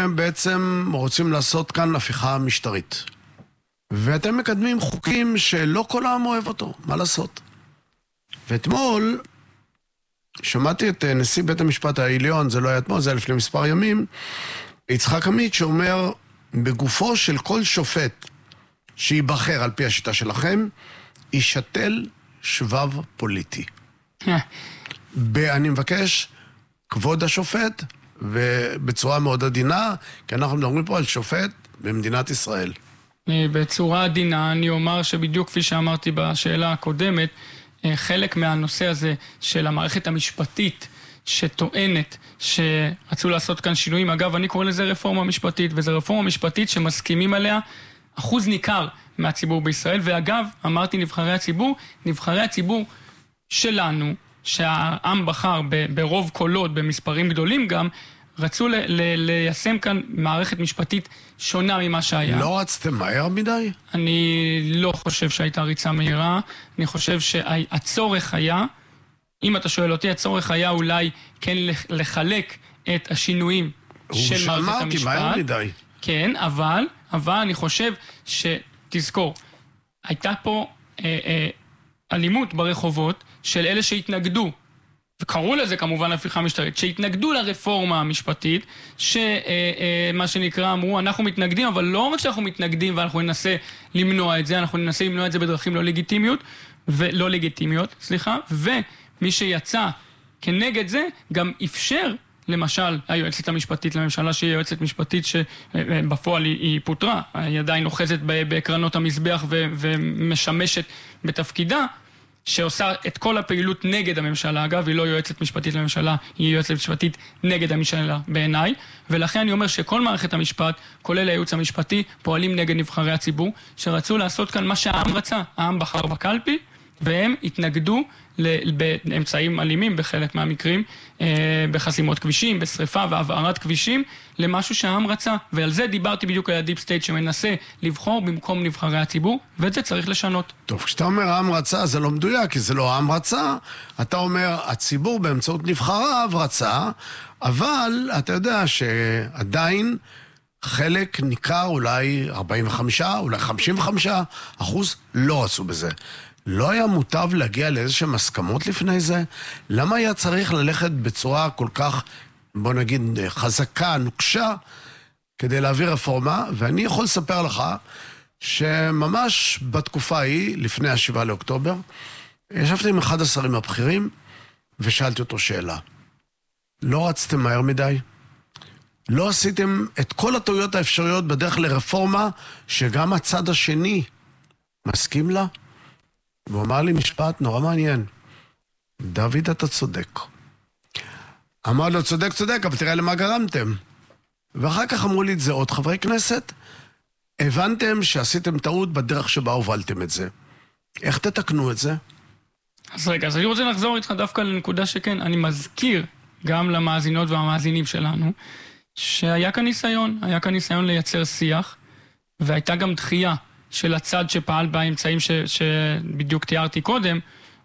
בעצם רוצים לעשות כאן הפיכה משטרית. ואתם מקדמים חוקים שלא כל העם אוהב אותו, מה לעשות? ואתמול שמעתי את נשיא בית המשפט העליון, זה לא היה אתמול, זה היה לפני מספר ימים, יצחק עמית שאומר, בגופו של כל שופט שיבחר על פי השיטה שלכם, ישתל שבב פוליטי. אני מבקש, כבוד השופט, ובצורה מאוד עדינה, כי אנחנו מדברים פה על שופט במדינת ישראל. בצורה עדינה, אני אומר שבדיוק כפי שאמרתי בשאלה הקודמת, חלק מהנושא הזה של המערכת המשפטית שטוענת שרצו לעשות כאן שינויים, אגב, אני קורא לזה רפורמה משפטית, וזו רפורמה משפטית שמסכימים עליה אחוז ניכר מהציבור בישראל, ואגב, אמרתי נבחרי הציבור שלנו, שהעם בחר ברוב קולות, במספרים גדולים גם, רצו ליישם כאן מערכת משפטית שונה ממה שהיה. לא רצתם מהר מדי? אני לא חושב שהייתה ריצה מהירה. אני חושב שהצורך היה, אם אתה שואל אותי, הצורך היה אולי כן לחלק את השינויים של מערכת המשפט. מהר מדי. כן, אבל אני חושב שתזכור, הייתה פה אלימות ברחובות של אלה שהתנגדו, וקראו לזה כמובן הפיכה משטרית, שהתנגדו לרפורמה המשפטית, שמה שנקרא אמרו, אנחנו מתנגדים, אבל לא רק שאנחנו מתנגדים ואנחנו ננסה למנוע את זה, אנחנו ננסה למנוע את זה בדרכים לא לגיטימיות, ומי שיצא כנגד זה גם אפשר, למשל, היועצת המשפטית לממשלה, שהיא יועצת משפטית שבפועל היא פוטרה, היא עדיין אוחזת בקרנות המזבח ומשמשת בתפקידה, שעושה את כל הפעילות נגד הממשלה, אגב, היא לא יועצת משפטית לממשלה, היא יועצת משפטית נגד הממשלה בעיניי, ולכן אני אומר שכל מערכת המשפט, כולל הייעוץ המשפטי, פועלים נגד נבחרי הציבור, שרצו לעשות כאן מה שהעם רצה, העם בחר בקלפי, והם התנגדו באמצעים אלימים בחלק מהמקרים, בחסימות כבישים, בשריפה והבערת כבישים, למשהו שהעם רצה. ועל זה דיברתי בדיוק על הדיפ סטייט שמנסה לבחור במקום נבחרי הציבור, ואת זה צריך לשנות. טוב, כשאתה אומר העם רצה, זה לא מדויק, כי זה לא העם רצה. אתה אומר, הציבור באמצעות נבחריו רצה, אבל אתה יודע שעדיין חלק ניכר, אולי 45, אולי 55% לא רצו בזה. לא היה מוטב להגיע לאיזשהם הסכמות לפני זה? למה היה צריך ללכת בצורה כל כך, בוא נגיד, חזקה, נוקשה, כדי להעביר רפורמה? ואני יכול לספר לך שממש בתקופה ההיא, לפני ה7 לאוקטובר, ישבתי עם אחד השרים הבכירים, ושאלתי אותו שאלה. לא רצתם מהר מדי? לא עשיתם את כל הטעויות האפשריות בדרך לרפורמה, שגם הצד השני מסכים לה? והוא אמר לי משפט נורא מעניין. דוד, אתה צודק. אמר לו, צודק, אבל תראה למה גרמתם. ואחר כך אמרו לי את זה עוד חברי כנסת. הבנתם שעשיתם טעות בדרך שבה הובלתם את זה. איך תתקנו את זה? אז רגע, אז אני רוצה לחזור איתך דווקא לנקודה שכן. אני מזכיר גם למאזינות והמאזינים שלנו, שהיה כאן ניסיון לייצר שיח, והייתה גם דחייה של הצד שפעל באמצעים שבדיוק תיארתי קודם,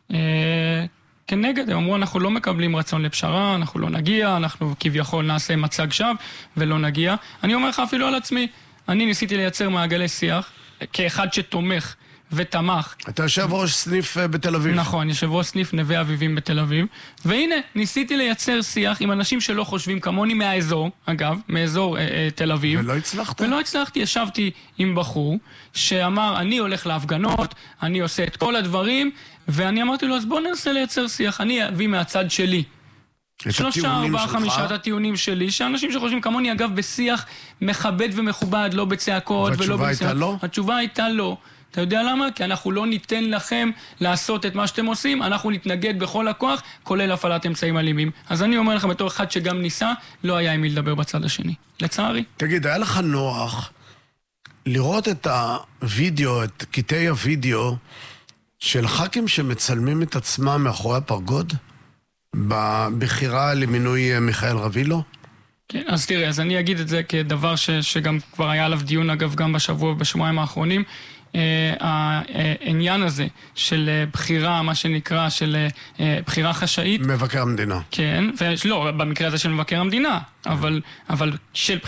כנגד, הם אמרו, אנחנו לא מקבלים רצון לפשרה, אנחנו לא נגיע, אנחנו כביכול נעשה מצג שווא ולא נגיע. אני אומר לך אפילו על עצמי, אני ניסיתי לייצר מעגלי שיח, כאחד שתומך ותמך. אתה יושב ראש סניף בתל אביב. נכון, יושב ראש סניף נווה אביבים בתל אביב, והנה, ניסיתי לייצר שיח עם אנשים שלא חושבים כמוני מהאזור, אגב, מאזור תל אביב. ולא הצלחת? ולא הצלחתי, ישבתי עם בחור שאמר, אני הולך להפגנות, אני עושה את כל הדברים, ואני אמרתי לו, אז בוא ננסה לייצר שיח, אני אביא מהצד שלי. 3, 4, 5 הטיעונים שלי, שאנשים שחושבים כמוני, אגב, בשיח מכבד ומכובד, לא בצעקות ולא והתשובה הייתה לא? התשובה הייתה לא. אתה יודע למה? כי אנחנו לא ניתן לכם לעשות את מה שאתם עושים, אנחנו נתנגד בכל הכוח, כולל הפעלת אמצעים אלימים. אז אני אומר לך, בתור אחד שגם ניסה, לא היה עם מי לדבר בצד השני. לצערי. תגיד, היה לך נוח לראות את הוידאו, את קטעי הוידאו, של ח"כים שמצלמים את עצמם מאחורי הפרגוד? בבחירה למינוי מיכאל רבילו? כן, אז תראה, אז אני אגיד את זה כדבר שגם כבר היה עליו דיון, אגב, גם בשבוע ובשבועיים האחרונים. העניין הזה של בחירה, מה שנקרא, של בחירה חשאית. מבקר המדינה. כן, ולא, במקרה הזה של מבקר המדינה, אבל של